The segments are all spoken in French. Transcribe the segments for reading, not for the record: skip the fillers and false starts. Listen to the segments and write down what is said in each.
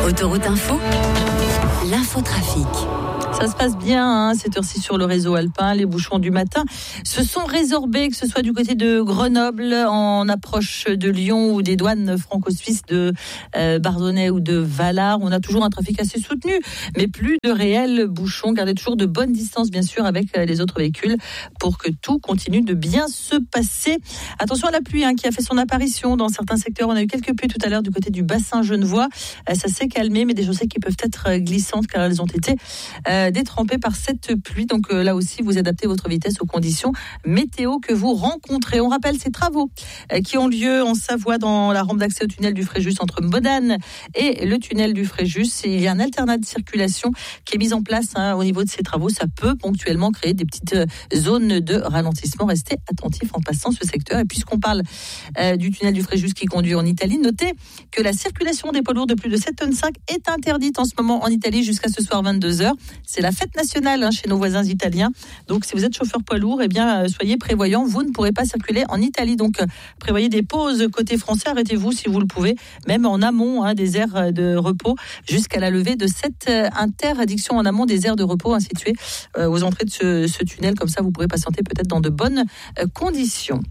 Autoroute Info, l'infotrafic. Ça se passe bien, cette heure-ci sur le réseau alpin. Les bouchons du matin se sont résorbés, que ce soit du côté de Grenoble, en approche de Lyon ou des douanes franco-suisses de Bardonnay ou de Valard. On a toujours un trafic assez soutenu, mais plus de réels bouchons. Gardez toujours de bonnes distances, bien sûr, avec les autres véhicules pour que tout continue de bien se passer. Attention à la pluie qui a fait son apparition dans certains secteurs. On a eu quelques pluies tout à l'heure du côté du bassin genevois. Ça s'est calmé, mais des chaussées qui peuvent être glissantes car elles ont été détrempé par cette pluie. Donc là aussi, vous adaptez votre vitesse aux conditions météo que vous rencontrez. On rappelle ces travaux qui ont lieu en Savoie dans la rampe d'accès au tunnel du Fréjus entre Modane et le tunnel du Fréjus. Et il y a un alternat de circulation qui est mis en place au niveau de ces travaux. Ça peut ponctuellement créer des petites zones de ralentissement. Restez attentifs en passant ce secteur. Et puisqu'on parle du tunnel du Fréjus qui conduit en Italie, notez que la circulation des poids lourds de plus de 7,5 tonnes est interdite en ce moment en Italie jusqu'à ce soir 22h. C'est la fête nationale chez nos voisins italiens. Donc, si vous êtes chauffeur poids lourd, soyez prévoyants. Vous ne pourrez pas circuler en Italie. Donc, prévoyez des pauses côté français. Arrêtez-vous si vous le pouvez, même en amont des aires de repos, jusqu'à la levée de cette interdiction en amont des aires de repos situées aux entrées de ce tunnel. Comme ça, vous pourrez patienter peut-être dans de bonnes conditions.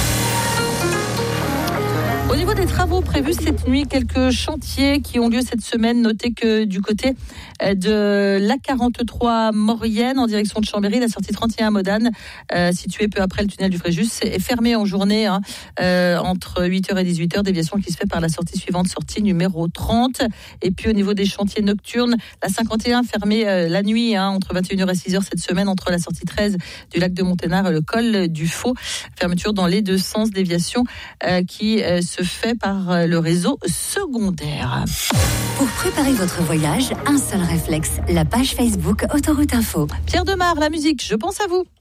Au niveau des travaux prévus cette nuit, quelques chantiers qui ont lieu cette semaine. Notez que du côté de l'A43 Maurienne, en direction de Chambéry, la sortie 31 à Modane, située peu après le tunnel du Fréjus, est fermée en journée entre 8h et 18h. Déviation qui se fait par la sortie suivante, sortie numéro 30. Et puis au niveau des chantiers nocturnes, la 51 fermée la nuit entre 21h et 6h cette semaine, entre la sortie 13 du lac de Monténard et le col du Faux. Fermeture dans les deux sens, déviation qui se fait par le réseau secondaire. Pour préparer votre voyage, un seul réflexe, la page Facebook Autoroute Info. Pierre Demar, la musique, je pense à vous.